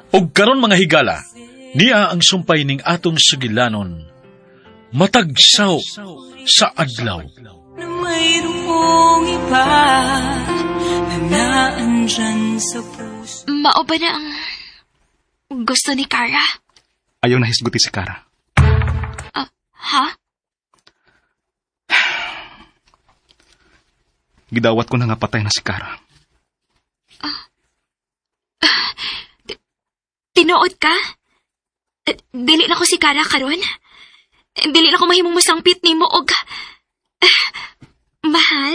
Og karon mga higala, niya ang sumpay ning atong sugilanon, matagsaw sa adlaw. Na mayroong iba na naandyan sa puso. Mao ba na ang gusto ni Kara? Ayaw na hisguti si Kara. Ha? Gidawat ko na nga patay na si Kara. Tinuod ka? Dili na ko si Kara karon. Dili na ko mahimong masangpit nimo og mahal.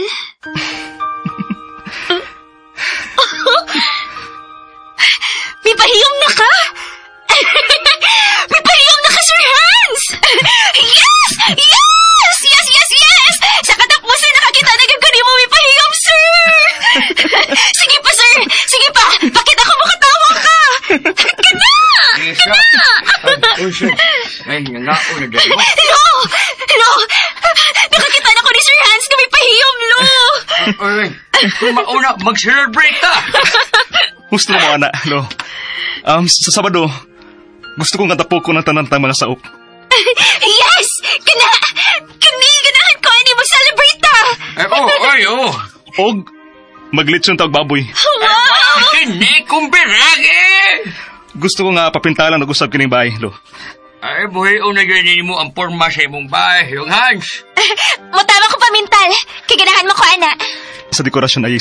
Mipahiyong na ka? Mipahiyong na ka, Sir Hans! Yes! Yes! Yes! Yes! Yes! Sa katapusan nakakita na gagawin mo mipahiyong, sir! Sige pa, sir! Sige pa! Bakit ako makatawa ka? Kana! Kana! Ay, nga o nagdali mo. Lo! Lo! Nakakita na ko ni Sir Hans na mipahiyong, lo! Ay, mauna, mag-celebrate ta! Gusto mo, anak, no? Sa Sabado, gusto kong katapo ko ng tanang mga saop. Yes! Ganahan ko, hindi mag-celebrate ta! Og, maglitsyon tawag baboy. Wow! Hindi kong birage! Gusto ko nga papintalan og usab kining bahay, lo. Ay, buhay o naganin mo ang porma sa imong bahay, yung Hans. Mutama ko pamintal. Kaganahan mo ko, ana. Sa dekorasyon ay